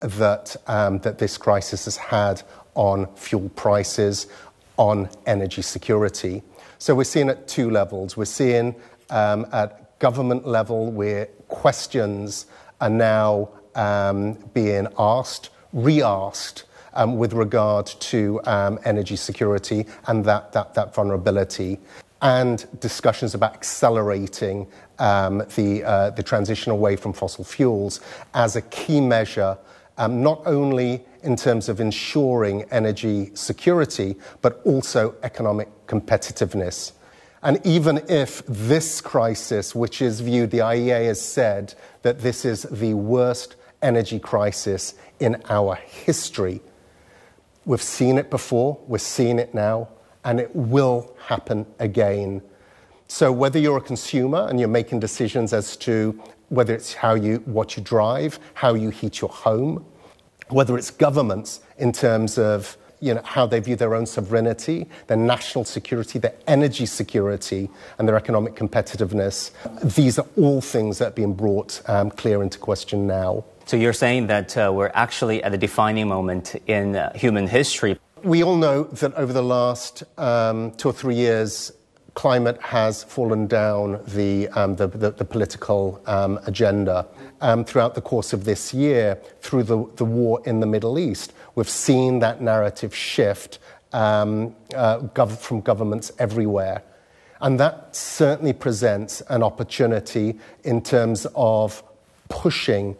that this crisis has had on fuel prices, on energy security. So we're seeing at two levels. We're seeing at government level where questions are now being asked, re-asked, with regard to energy security and that vulnerability, and discussions about accelerating the transition away from fossil fuels as a key measure, not only in terms of ensuring energy security, but also economic competitiveness. And even if this crisis, which is viewed, the IEA has said that this is the worst energy crisis in our history, we've seen it before, we're seeing it now, and it will happen again. So whether you're a consumer and you're making decisions as to whether it's what you drive, how you heat your home, whether it's governments in terms of how they view their own sovereignty, their national security, their energy security, and their economic competitiveness, these are all things that are being brought clear into question now. So you're saying that we're actually at a defining moment in human history. We all know that over the last 2 or 3 years, climate has fallen down the political agenda. Throughout the course of this year, through the war in the Middle East, we've seen that narrative shift from governments everywhere. And that certainly presents an opportunity in terms of pushing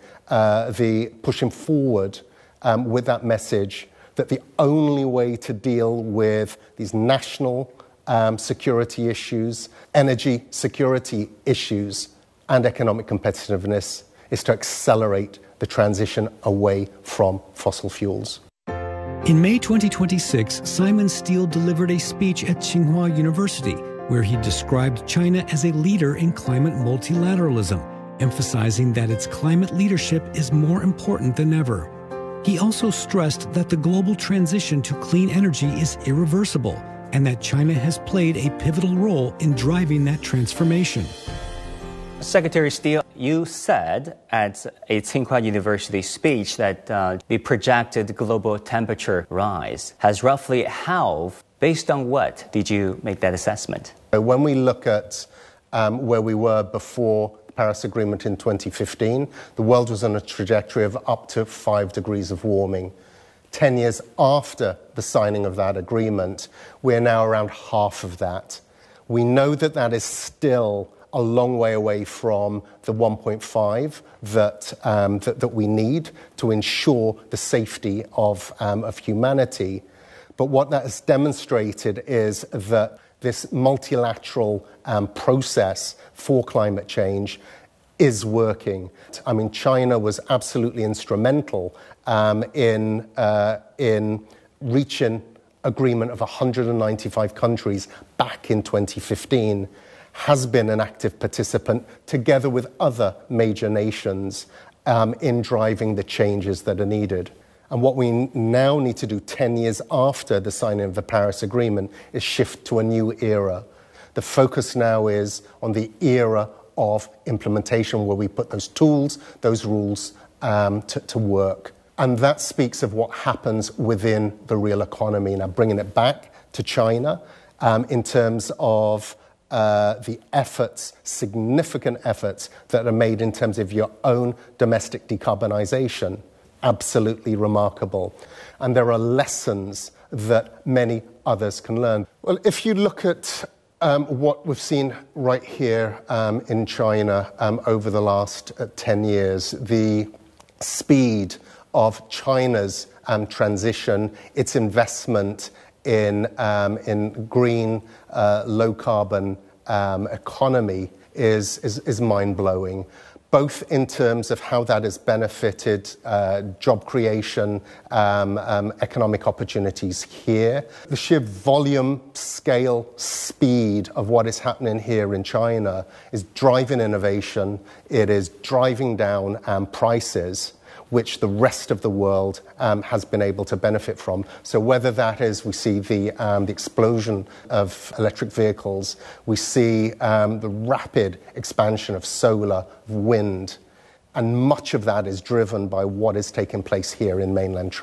forward with that message that the only way to deal with these national security issues, energy security issues, and economic competitiveness is to accelerate the transition away from fossil fuels. In May 2026, Simon Steele delivered a speech at Tsinghua University where he described China as a leader in climate multilateralism, emphasizing that its climate leadership is more important than ever. He also stressed that the global transition to clean energy is irreversible and that China has played a pivotal role in driving that transformation. Secretary Steele, you said at a Tsinghua University speech that the projected global temperature rise has roughly halved. Based on what did you make that assessment? When we look at where we were before the Paris Agreement in 2015, the world was on a trajectory of up to 5 degrees of warming. 10 years after the signing of that agreement, we're now around half of that. We know that that is still a long way away from the 1.5 that we need to ensure the safety of humanity. But what that has demonstrated is that this multilateral process for climate change is working. I mean, China was absolutely instrumental in reaching agreement of 195 countries back in 2015, has been an active participant together with other major nations in driving the changes that are needed. And what we now need to do 10 years after the signing of the Paris Agreement is shift to a new era. The focus now is on the era of implementation where we put those tools, those rules to work. And that speaks of what happens within the real economy. Now, bringing it back to China in terms of the efforts, significant efforts that are made in terms of your own domestic decarbonization, absolutely remarkable. And there are lessons that many others can learn. Well, if you look at what we've seen right here in China over the last 10 years, the speed of China's transition, its investment in green, low-carbon economy is mind-blowing, both in terms of how that has benefited job creation, economic opportunities here. The sheer volume, scale, speed of what is happening here in China is driving innovation. It is driving down prices, which the rest of the world has been able to benefit from. So whether that is, we see the explosion of electric vehicles, we see the rapid expansion of solar, wind, And much of that is driven by what is taking place here in mainland China.